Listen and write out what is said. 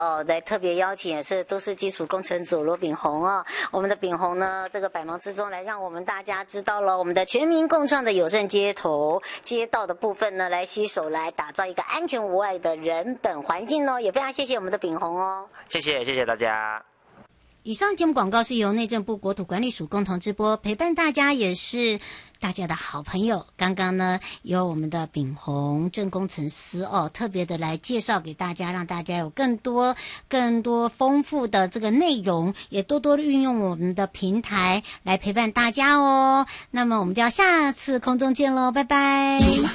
来特别邀请也是都市基础工程组罗秉宏哦，我们的秉宏呢，这个百忙之中来让我们大家知道了我们的全民共创的友善街头街道的部分呢，来携手来打造一个安全无碍的人本环境哦，也非常谢谢我们的秉宏哦， 谢谢大家。 以上节目广告是由内政部国土管理署共同直播，陪伴大家也是大家的好朋友。刚刚呢，有我们的秉宏郑工程师特别的来介绍给大家，让大家有更多丰富的这个内容，也多多运用我们的平台来陪伴大家哦。那么我们就要下次空中见喽，拜拜。